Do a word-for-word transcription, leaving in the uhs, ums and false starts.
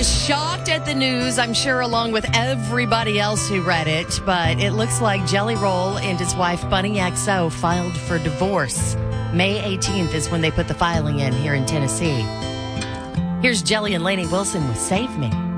was shocked at the news, I'm sure, along with everybody else who read it. But it looks like Jelly Roll and his wife, Bunny X O, filed for divorce. May eighteenth is when they put the filing in here in Tennessee. Here's Jelly and Lainey Wilson with Save Me.